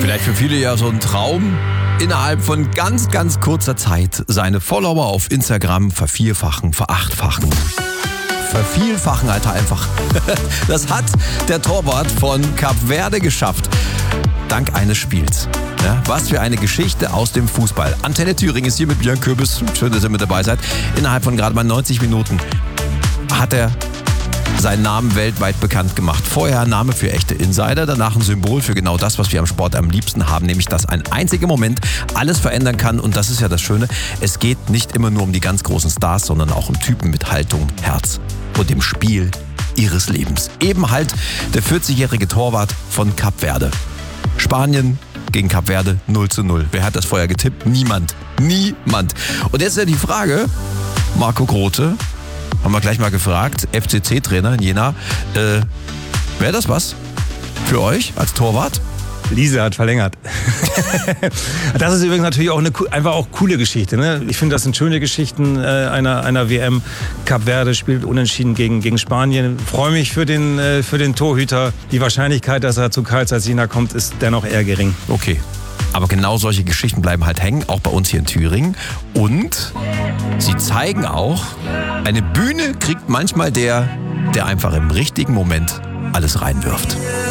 Vielleicht für viele ja so ein Traum, innerhalb von ganz, ganz kurzer Zeit seine Follower auf Instagram vervierfachen, verachtfachen. Vervielfachen, Alter, einfach. Das hat der Torwart von Kap Verde geschafft. Dank eines Spiels. Ja, was für eine Geschichte aus dem Fußball. Antenne Thüringen ist hier mit Björn Kürbis. Schön, dass ihr mit dabei seid. Innerhalb von gerade mal 90 Minuten hat er seinen Namen weltweit bekannt gemacht. Vorher ein Name für echte Insider, danach ein Symbol für genau das, was wir am Sport am liebsten haben, nämlich dass ein einziger Moment alles verändern kann. Und das ist ja das Schöne, es geht nicht immer nur um die ganz großen Stars, sondern auch um Typen mit Haltung, Herz und dem Spiel ihres Lebens. Eben halt der 40-jährige Torwart von Kap Verde. Spanien gegen Kap Verde 0:0. Wer hat das vorher getippt? Niemand. Niemand. Und jetzt ist ja die Frage, Marco Grote, haben wir gleich mal gefragt, FCC-Trainer in Jena, wäre das was für euch als Torwart? Liese hat verlängert. Das ist übrigens natürlich auch einfach auch coole Geschichte. Ne? Ich finde, das sind schöne Geschichten einer WM. Kap Verde spielt unentschieden gegen Spanien. Freue mich für den Torhüter. Die Wahrscheinlichkeit, dass er zu Carl Zeiss Jena kommt, ist dennoch eher gering. Okay. Aber genau solche Geschichten bleiben halt hängen, auch bei uns hier in Thüringen. Und sie zeigen auch, eine Bühne kriegt manchmal der einfach im richtigen Moment alles reinwirft.